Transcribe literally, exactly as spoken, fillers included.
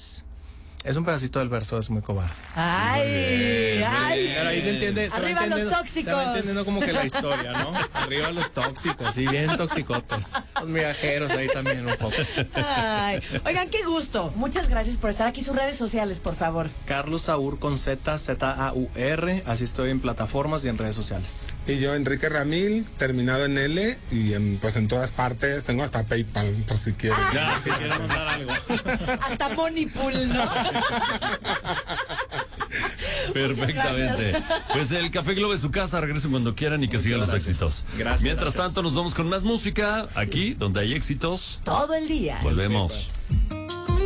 es... Es un pedacito del verso, es muy cobarde. ¡Ay! ¡Ay! Pero ahí se entiende. Se ¡Arriba los tóxicos! Se va entendiendo como que la historia, ¿no? Arriba los tóxicos, sí, bien toxicotes. Los migajeros ahí también un poco. Ay. Oigan, qué gusto. Muchas gracias por estar aquí. Sus redes sociales, por favor. Carlos Saur con Z, Z A U R. Así estoy en plataformas y en redes sociales. Y yo, Enrique Ramil, terminado en L, y en, pues en todas partes. Tengo hasta PayPal, por si quieren. Ah. Ya, si quieren mandar algo. Hasta Moneypool, ¿no? Perfectamente. Pues el Café Globo es su casa. Regresen cuando quieran y que Muchas sigan los gracias. éxitos. Gracias. Mientras gracias. tanto, nos vamos con más música aquí, donde hay éxitos. Todo el día. Volvemos.